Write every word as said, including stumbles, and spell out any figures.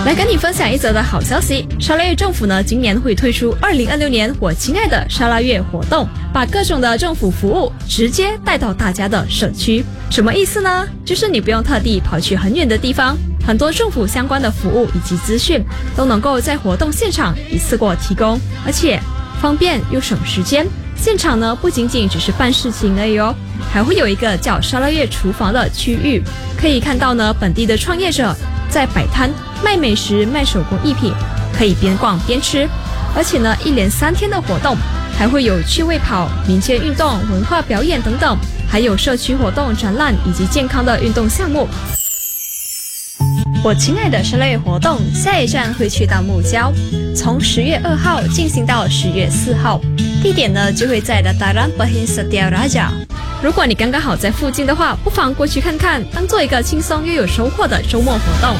来跟你分享一则的好消息，沙拉越政府呢今年会推出二零二六年我亲爱的沙拉越活动，把各种的政府服务直接带到大家的社区。什么意思呢？就是你不用特地跑去很远的地方，很多政府相关的服务以及资讯都能够在活动现场一次过提供，而且方便又省时间。现场呢不仅仅只是办事情而已哦，还会有一个叫沙拉越厨房的区域，可以看到呢本地的创业者在摆摊卖美食卖手工艺品，可以边逛边吃。而且呢一连三天的活动还会有趣味跑、民间运动、文化表演等等，还有社区活动、展览以及健康的运动项目。我亲爱的沙拉越活动下一站会去到木礁，从十月二号进行到十月四号，地点呢就会在 Dataran Perhing Setia Raja。如果你刚刚好在附近的话，不妨过去看看，当做一个轻松又有收获的周末活动。